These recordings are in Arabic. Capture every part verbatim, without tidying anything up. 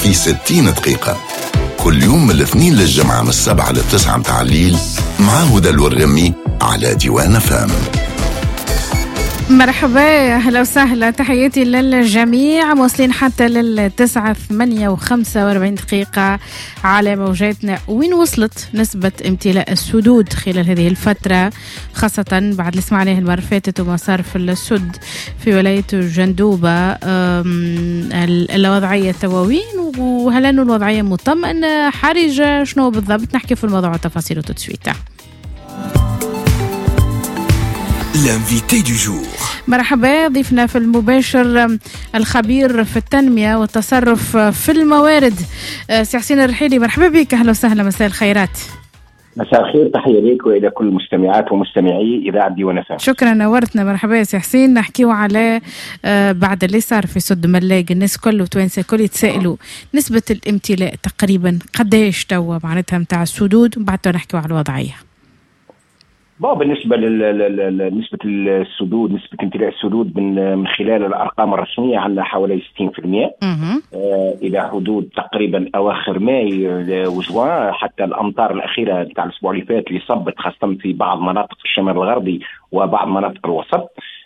في ستين دقيقة كل يوم من الاثنين للجمعة من السبعة للتسعة متاع الليل مع هدى الورمي على ديوان فام. مرحبا، أهلا وسهلا، تحياتي للجميع، موصلين حتى للتسعة ثمانية وخمسة واربعين دقيقة على موجاتنا. وين وصلت نسبة امتلاء السدود خلال هذه الفترة، خاصة بعد اللي سمعناه المرة فاتت وما صار في السد في ولاية جندوبة؟ الوضعية تواوين، وهل أنه الوضعية مطمئنة حرجة؟ شنو بالضبط؟ نحكي في الموضوع وتفاصيله تسويته. l'invité du jour. مرحبا، ضيفنا في المباشر الخبير في التنمية والتصرف في الموارد سي حسين الرحيلي. مرحبا بك، أهلا وسهلا، مساء الخيرات. مساء الخير، تحية لك وإلى كل مستمعات ومستمعي إذاعة ديوان فام. شكرا، نورتنا. مرحبا يا سي حسين. نحكيو على بعد اللي صار في سد ملاق، الناس كله توانسة كل يتسائلوا نسبة الامتلاء تقريبا قداش توا معناتها متاع السدود، وبعد نحكيو على الوضعية. بالنسبة لنسبة السدود، نسبة امتلاء السدود من من خلال الأرقام الرسمية عندنا حوالي ستين بالمئة آه إلى حدود تقريبا أواخر ماي وجوان. حتى الأمطار الأخيرة تاع الأسبوع اللي فات اللي صبت خاصة في بعض مناطق الشمال الغربي وبعض مناطق الوسط.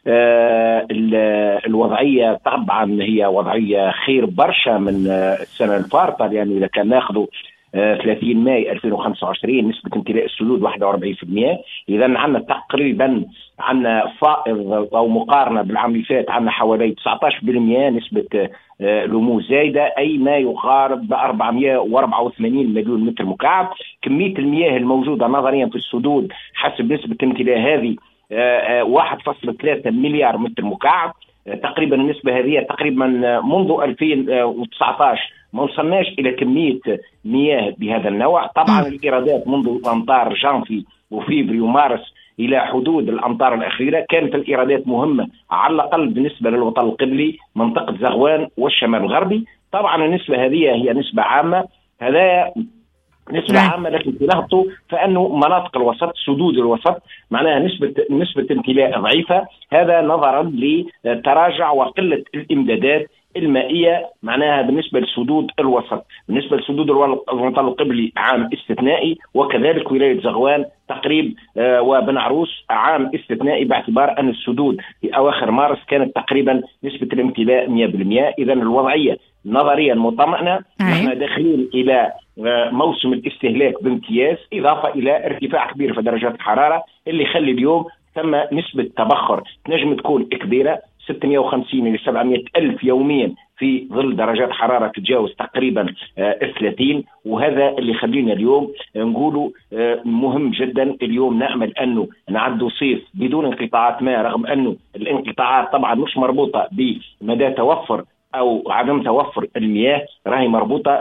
آه الوضعية طبعا هي وضعية خير برشا من السنة الفارطة، يعني إذا كان ناخذوا ثلاثين ماي ألفين وخمسة وعشرين نسبة امتلاء السدود واحد وأربعين بالمئة. إذا عندنا تقريبا عندنا فائض أو مقارنة بالعام اللي فات عندنا حوالي تسعة عشر بالمئة نسبة نمو زايدة، أي ما يقارب ب أربعمئة وأربعة وثمانين مليون متر مكعب. كمية المياه الموجودة نظريا في السدود حسب نسبة امتلاء هذه واحد فاصلة ثلاثة مليار متر مكعب. تقريبا النسبة هذه تقريبا منذ ألفين وتسعة عشر ما وصلناش إلى كمية مياه بهذا النوع. طبعا الإيرادات منذ أمطار جانفي وفيفري ومارس إلى حدود الأمطار الأخيرة كانت الإيرادات مهمة على الأقل بالنسبة للوطن القبلي، منطقة زغوان والشمال الغربي. طبعا النسبة هذه هي نسبة عامة، هذا نسبة عامة، لكن تلاحظوا فأنه مناطق الوسط، سدود الوسط معناها نسبة نسبة امتلاء ضعيفة، هذا نظرا لتراجع وقلة الإمدادات المائية معناها بالنسبة لسدود الوسط. بالنسبة لسدود الوطن القبلي عام استثنائي، وكذلك ولاية زغوان تقريب آه وبن عروس عام استثنائي، باعتبار أن السدود في أواخر مارس كانت تقريبا نسبة الامتلاء مئة بالمئة. إذا الوضعية نظريا مطمئنة. نحن داخلين إلى آه موسم الاستهلاك بامتياز، إضافة إلى ارتفاع كبير في درجات الحرارة اللي يخلي اليوم ثم نسبة تبخر نجم تكون كبيرة، ستمئة وخمسين إلى سبعمئة ألف يوميا في ظل درجات حرارة تتجاوز تقريبا ثلاثين. وهذا اللي خلينا اليوم نقوله مهم جدا. اليوم نأمل أنه نعدوا صيف بدون انقطاعات ماء، رغم أنه الانقطاعات طبعا مش مربوطة بمدى توفر أو عدم توفر المياه، راهي مربوطة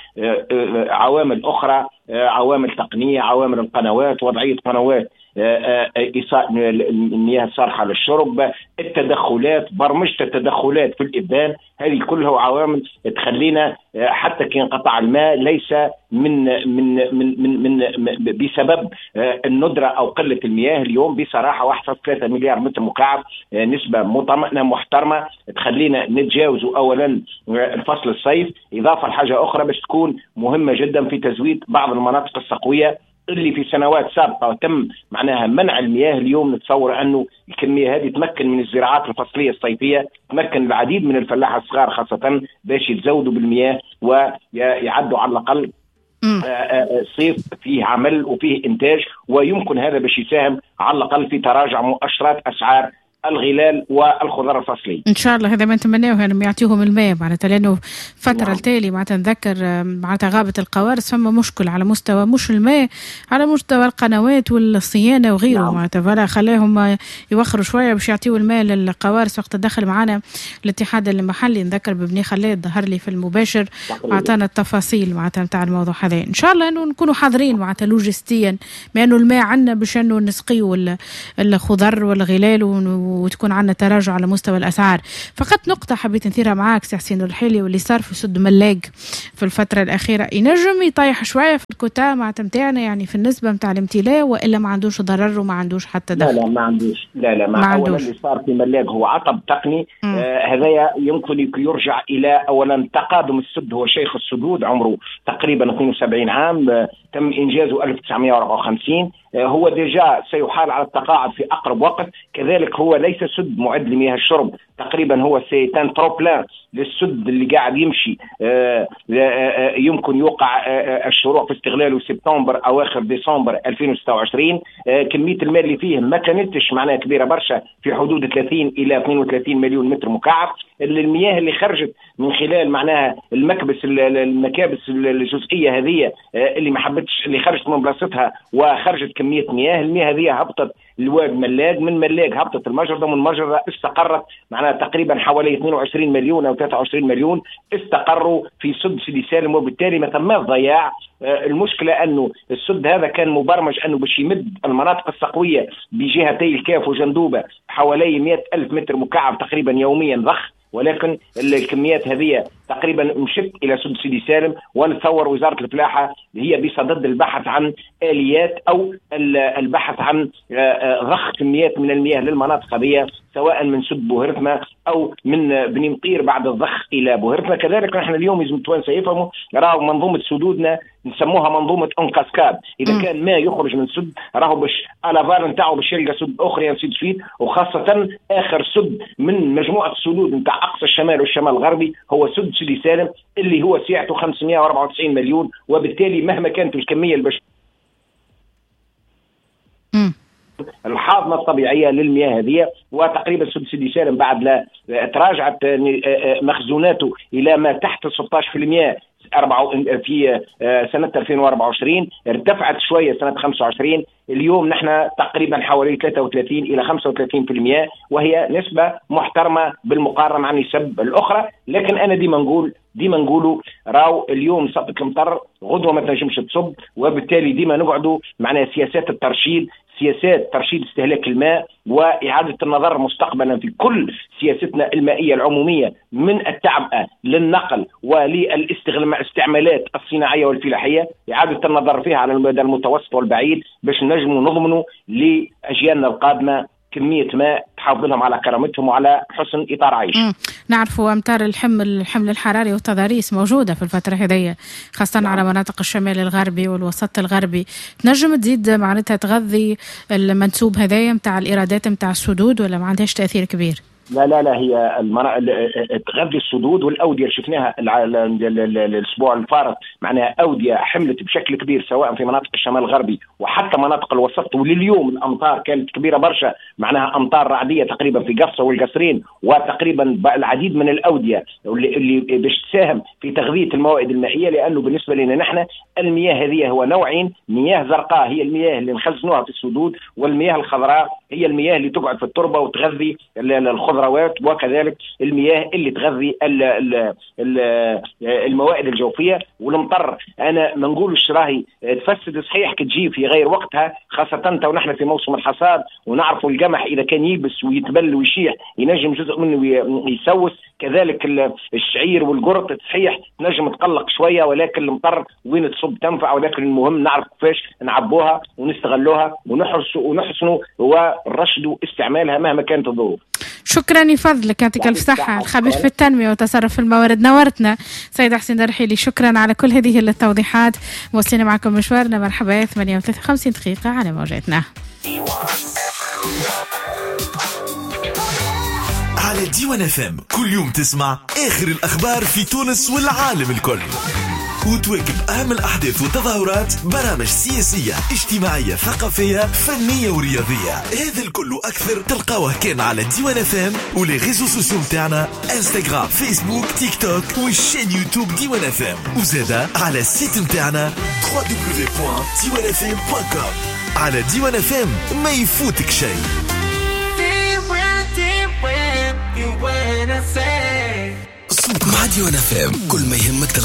بعوامل أخرى، عوامل تقنية، عوامل القنوات، وضعية قنوات المياه الصالحة للشرب، التدخلات، برمجة التدخلات في الإبان، هذه كلها عوامل تخلينا حتى كي انقطع الماء ليس من من من من, من بسبب الندرة أو قلة المياه. اليوم بصراحة واحد فاصلة ثلاثة مليار متر مكعب نسبة مطمئنة محترمة تخلينا نتجاوز أولا الفصل الصيف، إضافة لحاجة أخرى باش تكون مهمة جدا في تزويد بعض المناطق السقوية اللي في سنوات سابقة تم معناها منع المياه. اليوم نتصور أنه الكمية هذه تمكن من الزراعات الفصلية الصيفية، تمكن العديد من الفلاحة الصغار خاصة باش يتزودوا بالمياه ويعدوا على الأقل صيف فيه عمل وفيه إنتاج، ويمكن هذا باش يساهم على الأقل في تراجع مؤشرات أسعار الغلال والخضار الفصلي. ان شاء الله هذا ما نتمناه، انهم يعطيهم الماء معناتها، لانه فتره نعم. التالي معناتها نذكر معناتها غابه القوارص فما مشكل على مستوى مش الماء، على مستوى القنوات والصيانه وغيره نعم. معناتها فلا خلاهم يوخروا شويه باش يعطيوا الماء للقوارص. وقت دخل معنا الاتحاد المحلي نذكر ببني خلاد ظهر لي في المباشر اعطانا التفاصيل معناتها نتاع الموضوع هذا. ان شاء الله انه نكونوا حاضرين معناتها لوجستيا، لانه الماء عندنا باش انه نسقيوا الخضر والغلال وتكون عندنا تراجع على مستوى الأسعار. فقط نقطة حبيت نثيرها معاك سي حسين الرحيلي، واللي صار في سد ملاق في الفترة الأخيرة ينجم يطيح شوية في الكوتا مع تمتعنا، يعني في النسبة متاع الامتلاء، وإلا ما عندوش ضرر وما عندوش حتى دخل؟ لا لا ما عندوش، لا لا ما أولا اللي صار في ملاق هو عطب تقني. آه هذايا يمكن يرجع إلى أولا تقادم السد. هو شيخ السدود عمره تقريبا اثنين وسبعين عام، آه تم إنجازه ألف وتسعمائة وأربعة وخمسين. آه هو ديجا سيحال على التقاعد في أقرب وقت. كذلك هو ليس سد معد لمياه الشرب، تقريبا هو سيتان تروبلان للسد اللي قاعد يمشي. آه آه يمكن يوقع آه الشروع في استغلاله سبتمبر أواخر ديسمبر ألفين وستة وعشرين. آه كمية المال اللي فيه ما كانتش معناها كبيرة برشا، في حدود ثلاثين إلى اثنين وثلاثين مليون متر مكعب. المياه اللي خرجت من خلال معناها المكبس المكابس الجزئية هذه آه اللي ما حبتش، اللي خرجت من بلاصتها وخرجت كمية مياه، المياه هذه هبطت الواد ملاق، من ملاق هبطت المجرة، من المجرة استقرت معناها تقريبا حوالي اثنين وعشرين مليون أو ثلاثة وعشرين مليون استقروا في سد سيدي سالم، وبالتالي ما تماش ضياع. المشكلة أنه السد هذا كان مبرمج أنه باش يمد المناطق الصقوية بجهتي الكاف وجندوبة حوالي مئة ألف متر مكعب تقريبا يوميا ضخ، ولكن الكميات هذه تقريبا مشت الى سد سيدي سالم. ونتصور وزاره الفلاحه هي بصدد البحث عن اليات او البحث عن ضخ كميات من المياه للمناطق هذه، سواء من سد بوهرتما او من بني مطير بعد الضخ الى بوهرتما. كذلك نحن اليوم لازم التوانسه يفهموا راهو منظومه سدودنا نسموها منظومه اون كاسكاد. اذا كان ما يخرج من سد راهو باش على فال نتاعو باش يلقى سد اخرى ينسيد فيه، وخاصه اخر سد من مجموعه السدود نتاع اقصى الشمال والشمال الغربي هو سد سيدي سالم اللي هو سعته خمسمائة وأربعة وتسعين مليون. وبالتالي مهما كانت الكميه البشريه الحاضنه الطبيعيه للمياه هذه، وتقريبا سد سيدي سالم بعد لا تراجعت مخزوناته الى ما تحت ستة عشر بالمئة في سنة ألفين وأربعة وعشرين، ارتفعت شوية سنة خمسة وعشرين. اليوم نحن تقريبا حوالي ثلاثة وثلاثين إلى خمسة وثلاثين بالمئة، وهي نسبة محترمة بالمقارنة مع النسب الأخرى. لكن أنا ديما نقول ديما نقولوا راو اليوم صبت المطر غدوة ما تنجمش تصب، وبالتالي ديما نقعدوا معنا سياسات الترشيد، سياسات ترشيد استهلاك الماء وإعادة النظر مستقبلا في كل سياستنا المائية العمومية، من التعبئة للنقل وللاستعمالات الصناعية والفلاحية، إعادة النظر فيها على المدى المتوسط والبعيد باش نجموا نضمنوا لأجيالنا القادمة كمية ماء تحافظ لهم على كرامتهم وعلى حسن إطار عيش. نعرفوا أمطار الحمل الحمل الحراري والتضاريس موجودة في الفترة هذه، خاصة نعم. على مناطق الشمال الغربي والوسط الغربي. تنجم تزيد معناتها تغذي المنسوب هذايا متاع الإيرادات متاع السدود، ولا ما عندهاش تأثير كبير؟ لا لا لا هي المرا... تغذي السدود والأودية اللي شفناها الأسبوع الفارط، معناها أودية حملت بشكل كبير سواء في مناطق الشمال الغربي وحتى مناطق الوسط. ولليوم الأمطار كانت كبيرة برشا، معناها أمطار رعدية تقريبا في قفصة والقصرين، وتقريبا العديد من الأودية اللي, اللي باش تساهم في تغذية الموائد المائية. لأنه بالنسبة لنا نحن المياه هذه هو نوعين، مياه زرقاء هي المياه اللي نخزنوها في السدود، والمياه الخضراء هي المياه اللي تقعد في التربة وتغذي الخضروات، وكذلك المياه اللي تغذي ال ال ال الموائد الجوفية. والمطر أنا ما نقولش راهي تفسد صحيح كتجي في غير وقتها، خاصة تو نحن في موسم الحصاد ونعرفوا القمح إذا كان يلبس ويتبل ويشيح ينجم جزء منه يسوس. كذلك الشعير والقرط صحيح نجم تقلق شوية، ولكن المطر وين تصب تنفع. ولكن المهم نعرف كيفاش نعبوها ونستغلوها ونحرسوا ونحسنوا ونرشدوا استعمالها مهما كانت الظروف. شكرا يفضلك، يعطيك الف صحة. الخبير في التنمية وتصرف الموارد نورتنا سيد حسين الرحيلي، شكرا على كل هذه التوضيحات. واصلين معكم مشوارنا. مرحبا. ثمانية وثلاثة وخمسين دقيقة على موجاتنا على ديوان اف ام. كل يوم تسمع اخر الاخبار في تونس والعالم الكل، وتواكب اهم الاحداث والتظاهرات، برامج سياسيه اجتماعيه ثقافيه فنيه ورياضيه. هذا الكل اكثر تلقاوه كان على ديوان اف ام ولي ريزو سوسيو متاعنا انستغرام فيسبوك تيك توك والشين يوتيوب ديوان اف ام، وزادا على السيت متاعنا دبليو دبليو دبليو بوينت ديوان اف ام دوت كوم. على ديوان اف ام ما يفوتك شيء. مع ديوان اف ام كل ما يهمك